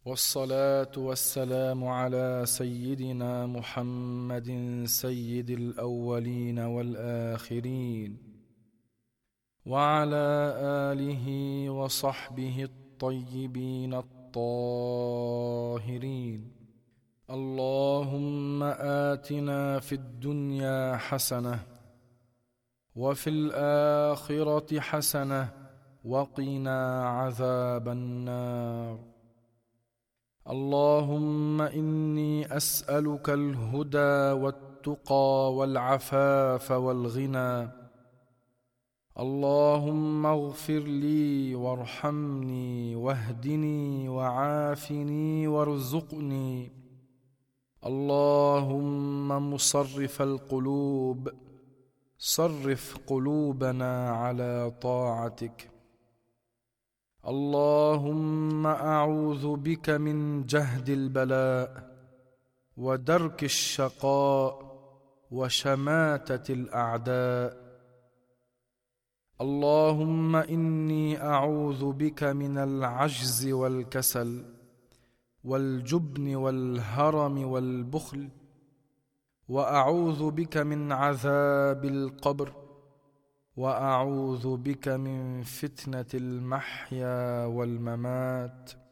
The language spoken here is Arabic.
والصلاة والسلام على سيدنا محمد سيد الأولين والآخرين، وعلى آله وصحبه الطيبين الطاهرين. اللهم آتنا في الدنيا حسنة وفي الآخرة حسنة وقنا عذاب النار. اللهم إني أسألك الهدى والتقى والعفاف والغنى. اللهم اغفر لي وارحمني واهدني وعافني وارزقني. اللهم مصرف القلوب صرف قلوبنا على طاعتك. اللهم أعوذ بك من جهد البلاء ودرك الشقاء وشماتة الأعداء. اللهم إني أعوذ بك من العجز والكسل والجبن والهرم والبخل، وأعوذ بك من عذاب القبر، وأعوذ بك من فتنة المحيا والممات.